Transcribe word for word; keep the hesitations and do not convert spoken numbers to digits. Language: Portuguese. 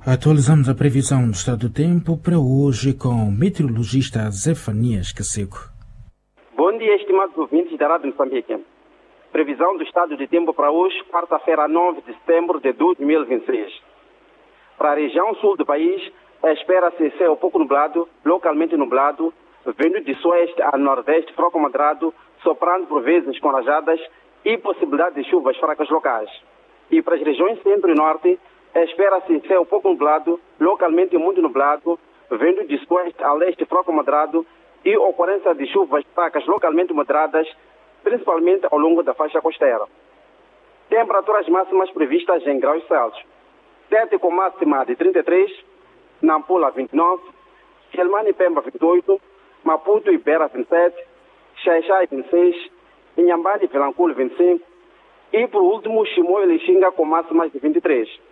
Atualizamos a previsão do estado do tempo para hoje com o meteorologista Zefanias Caseco. Bom dia, estimados ouvintes da Rádio Moçambique. Previsão do estado de tempo para hoje, quarta-feira, nove de setembro de dois mil e vinte e seis. Para a região sul do país, espera-se céu pouco nublado, localmente nublado, vindo de sueste a nordeste, fraco moderado, soprando por vezes com rajadas e possibilidade de chuvas fracas locais. E para as regiões centro e norte, espera-se céu pouco nublado, localmente muito nublado, vindo de sueste a leste, fraco moderado e ocorrência de chuvas fracas localmente moderadas, principalmente ao longo da faixa costeira. Temperaturas máximas previstas em graus Celsius. Tete com máxima de trinta e três, Nampula vinte e nove, Quelimane e Pemba vinte e oito, Maputo e Beira vinte e sete, Xai-Xai vinte e seis, Inhambane e Vilanculo vinte e cinco e por último Chimoio e Lixinga com máximas de vinte e três.